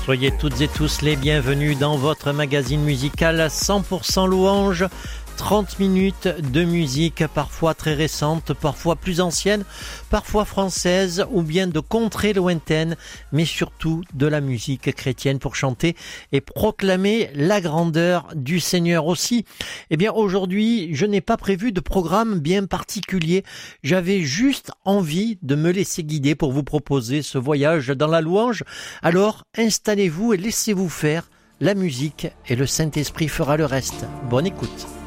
Soyez toutes et tous les bienvenus dans votre magazine musical 100% louange. 30 minutes de musique, parfois très récente, parfois plus ancienne, parfois française ou bien de contrées lointaines, mais surtout de la musique chrétienne pour chanter et proclamer la grandeur du Seigneur aussi. Eh bien aujourd'hui, je n'ai pas prévu de programme bien particulier. J'avais juste envie de me laisser guider pour vous proposer ce voyage dans la louange. Alors installez-vous et laissez-vous faire. La musique et le Saint-Esprit fera le reste. Bonne écoute.